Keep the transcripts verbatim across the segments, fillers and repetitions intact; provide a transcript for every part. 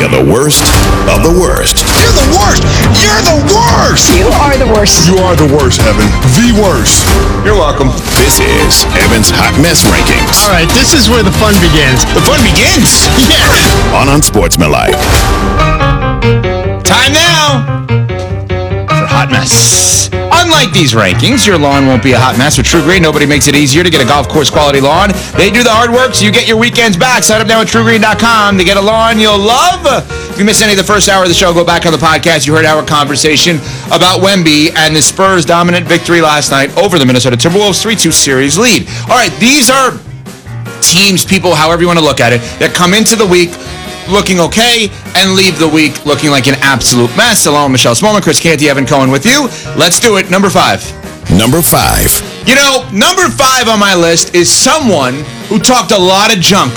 to the worst of the worst. You're the worst! You're the worst! You are the worst. You are the worst, Evan. The worst. You're welcome. This is Evan's Hot Mess Rankings. All right, this is where the fun begins. The fun begins? Yeah. On Unsportsmanlike. Time now for Hot Mess. Unlike these rankings, your lawn won't be a hot mess. With True Green, nobody makes it easier to get a golf course quality lawn. They do the hard work, so you get your weekends back. Sign up now at true green dot com to get a lawn you'll love. If you missed any of the first hour of the show, go back on the podcast. You heard our conversation about Wemby and the Spurs' dominant victory last night over the Minnesota Timberwolves three two series lead. All right, these are teams, people, however you want to look at it, that come into the week looking okay and leave the week looking like an absolute mess. Along with Michelle Smallman, Chris Canty, Evan Cohen with you. Let's do it. Number five. Number five. You know, number five on my list is someone who talked a lot of junk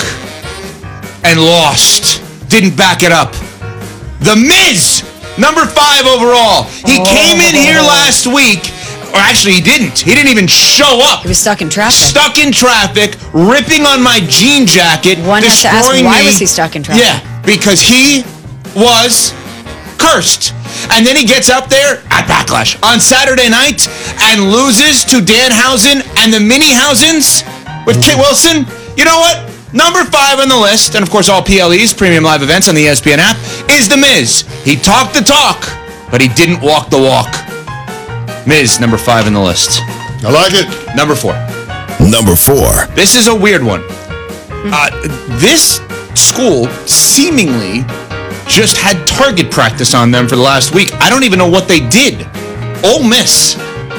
and lost. Didn't back it up. The Miz. Number five overall. He oh. came in here last week. Or actually, he didn't. He didn't even show up. He was stuck in traffic. Stuck in traffic, ripping on my jean jacket, One has to ask, destroying why me. was he stuck in traffic? Yeah, because he was cursed. And then he gets up there at Backlash on Saturday night and loses to Danhausen and the Mini-Hausens with Kit Wilson. You know what? Number five on the list, and of course all P L Es, premium live events on the E S P N app, is The Miz. He talked the talk, but he didn't walk the walk. Miz, number five on the list. I like it. Number four. Number four. This is a weird one. Uh, this school seemingly just had target practice on them for the last week. I don't even know what they did. Ole Miss.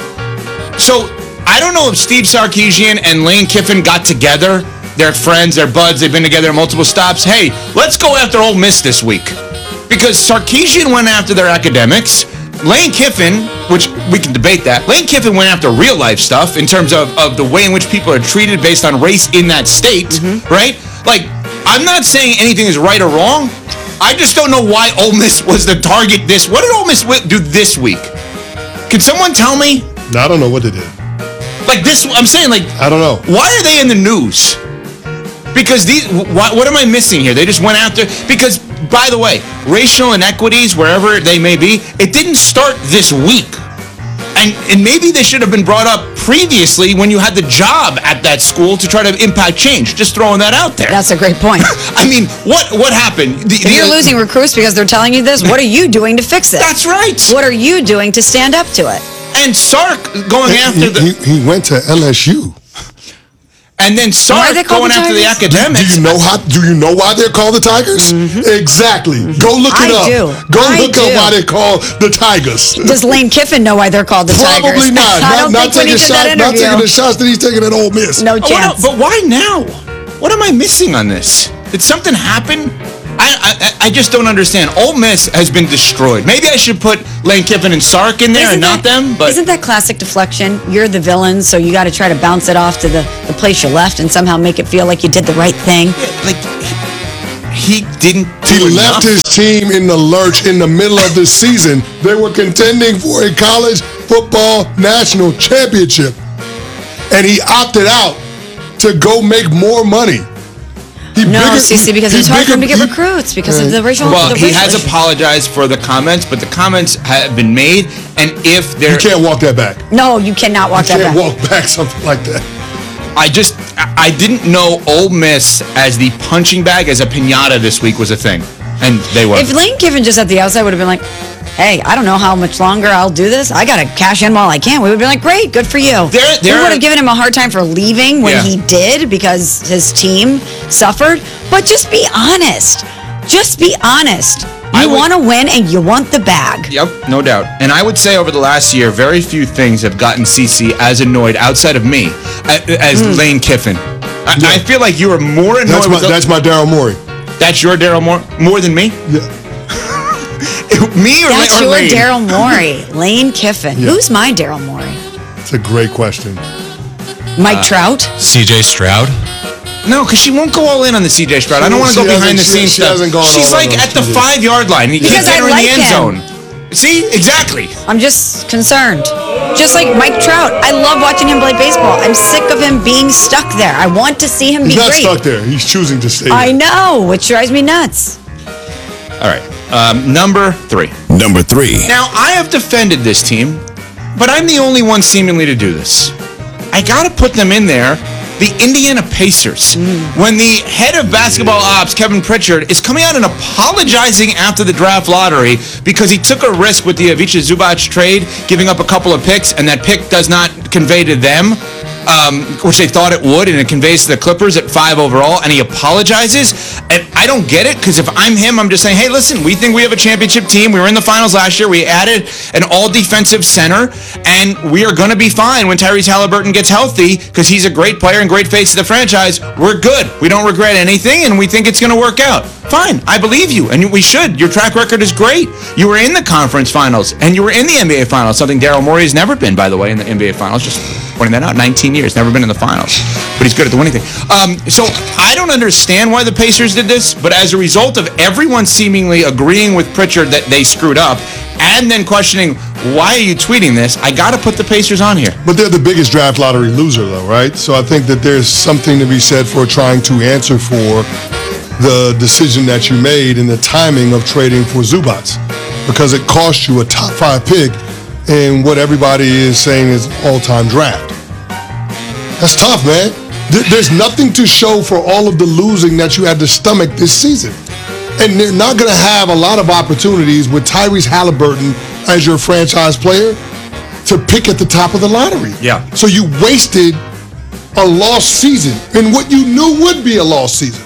So, I don't know if Steve Sarkisian and Lane Kiffin got together. They're friends, they're buds, they've been together at multiple stops. Hey, let's go after Ole Miss this week. Because Sarkisian went after their academics. Lane Kiffin, which we can debate that, Lane Kiffin went after real life stuff in terms of, of the way in which people are treated based on race in that state, mm-hmm. right? Like, I'm not saying anything is right or wrong. I just don't know why Ole Miss was the target this. What did Ole Miss do this week? Can someone tell me? No, I don't know what they did. Like this, I'm saying like, I don't know. Why are they in the news? Because these, what, what am I missing here? They just went after, because, by the way, racial inequities, wherever they may be, it didn't start this week. And and maybe they should have been brought up previously when you had the job at that school to try to impact change. Just throwing that out there. That's a great point. I mean, what what happened? The, if you're the, losing recruits because they're telling you this, what are you doing to fix it? That's right. What are you doing to stand up to it? And Sark going he, after he, the... He, he went to L S U. And then Sark going the after the academics. Do you know how? Do you know why they're called the Tigers? Mm-hmm. Exactly. Go look it I up. do. Go I look do. up why they're called the Tigers. Does Lane Kiffin know why they're called the Probably Tigers? not. I don't not, not think when he taking did that shots. Not interview. taking the shots that he's taking at Ole Miss. No Oh, chance. what, but why now? What am I missing on this? Did something happen? I, I I just don't understand. Ole Miss has been destroyed. Maybe I should put Lane Kiffin and Sark in there Isn't and not that, them. But isn't that classic deflection? You're the villain, so you got to try to bounce it off to the, the place you left and somehow make it feel like you did the right thing. like he, he didn't do He enough. left his team in the lurch in the middle of the season. They were contending for a college football national championship, and he opted out to go make more money. He No, bigger, Cece, because it's hard for him to get he- recruits because of the racial. Well, the he racial has issue. apologized for the comments, but the comments have been made, and if they're... You can't walk that back. No, you cannot walk You that can't back. walk back something like that. I just, I I didn't know Ole Miss as the punching bag, as a piñata this week was a thing, and they were. If Lane Kiffin just at the outside would have been like, hey, I don't know how much longer I'll do this. I got to cash in while I can. We would have been like, great, good for you. There- there we would are- have given him a hard time for leaving when Yeah. he did because his team suffered. But just be honest. Just be honest. I You would- want to win and you want the bag. Yep, no doubt. And I would say over the last year, very few things have gotten Cece as annoyed outside of me a- as Mm. Lane Kiffin. I, Yeah. I feel like you are more annoyed That's my with the, that's my Daryl Morey. that's your Daryl Moore more than me. Yeah. Me or, That's or your Lane? Daryl Morey. Lane Kiffin. Yeah. Who's my Daryl Morey? It's a great question. Mike Uh, Trout? C J Stroud. No, because she won't go all in on the C J Stroud. I don't want to She go behind the hasn't- she- scenes she stuff. hasn't gone She's all in like on at the C J. five yard line. And you Because can't get I her in like the end him. zone. See? Exactly. I'm just concerned. Just like Mike Trout. I love watching him play baseball. I'm sick of him being stuck there. I want to see him He's be not great. stuck there. He's choosing to stay I there. know, which drives me nuts. All right. Um, number three. Number three. Now, I have defended this team, but I'm the only one seemingly to do this. I got to put them in there. The Indiana Pacers. Mm. When the head of basketball ops, Kevin Pritchard, is coming out and apologizing after the draft lottery because he took a risk with the Ivica Zubac trade, giving up a couple of picks, and that pick does not convey to them, um, which they thought it would, and it conveys to the Clippers at five overall, and he apologizes. And I don't get it, because if I'm him, I'm just saying, hey, listen, we think we have a championship team. We were in the finals last year. We added an all-defensive center, and we are going to be fine when Tyrese Halliburton gets healthy, because he's a great player and great face of the franchise. We're good. We don't regret anything, and we think it's going to work out. Fine. I believe you, and we should. Your track record is great. You were in the conference finals, and you were in the N B A finals, something Daryl Morey has never been, by the way, in the N B A finals. Just pointing that out. nineteen years, never been in the finals. But he's good at the winning thing. Um, so I don't understand why the Pacers did this, but as a result of everyone seemingly agreeing with Pritchard that they screwed up, and then questioning, why are you tweeting this? I got to put the Pacers on here. But they're the biggest draft lottery loser, though, right? So I think that there's something to be said for trying to answer for the decision that you made in the timing of trading for Zubac, because it cost you a top five pick in what everybody is saying is all-time draft. That's tough, man. There's nothing to show for all of the losing that you had to stomach this season. And they're not going to have a lot of opportunities with Tyrese Halliburton as your franchise player to pick at the top of the lottery. Yeah. So you wasted a lost season in what you knew would be a lost season.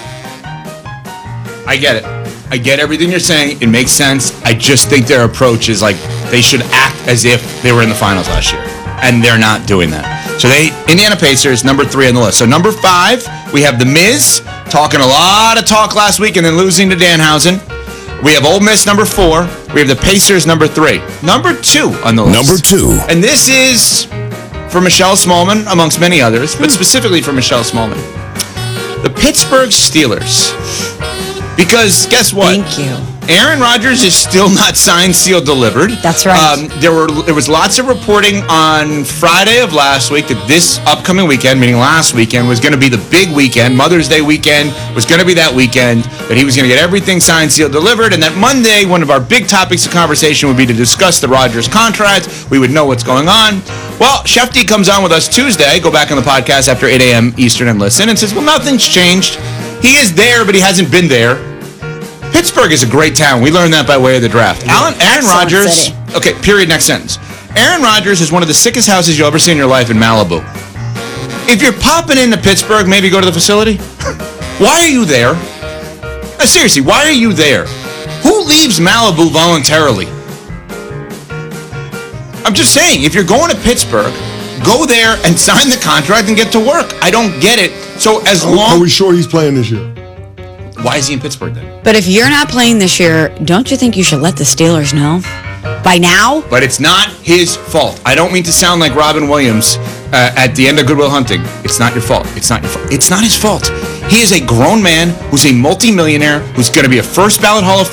I get it. I get everything you're saying. It makes sense. I just think their approach is like they should act as if they were in the finals last year. And they're not doing that. So they, Indiana Pacers, number three on the list. So number five, we have The Miz, talking a lot of talk last week and then losing to Danhausen. We have Ole Miss, number four. We have the Pacers, number three. Number two on the list. Number two. And this is for Michelle Smallman, amongst many others, but specifically for Michelle Smallman. The Pittsburgh Steelers. Because guess what? Thank you. Aaron Rodgers is still not signed, sealed, delivered. That's right. Um, there were there was lots of reporting on Friday of last week that this upcoming weekend, meaning last weekend, was going to be the big weekend. Mother's Day weekend was going to be that weekend, that he was going to get everything signed, sealed, delivered, and that Monday, one of our big topics of conversation would be to discuss the Rodgers contract. We would know what's going on. Well, Shefty comes on with us Tuesday. Go back on the podcast after eight a.m. Eastern and listen, and says, well, nothing's changed. He is there, but he hasn't been there. Pittsburgh is a great town. We learned that by way of the draft. Alan, Aaron Rodgers. Okay, period, next sentence. Aaron Rodgers is one of the sickest houses you'll ever see in your life in Malibu. If you're popping into Pittsburgh, maybe go to the facility. Why are you there? No, seriously, why are you there? Who leaves Malibu voluntarily? I'm just saying, if you're going to Pittsburgh, go there and sign the contract and get to work. I don't get it. So as long... Are we sure he's playing this year? Why is he in Pittsburgh then? But if you're not playing this year, don't you think you should let the Steelers know? By now? But it's not his fault. I don't mean to sound like Robin Williams uh, at the end of Good Will Hunting. It's not your fault. It's not your fault. It's not his fault. He is a grown man who's a multimillionaire, who's going to be a first ballot Hall of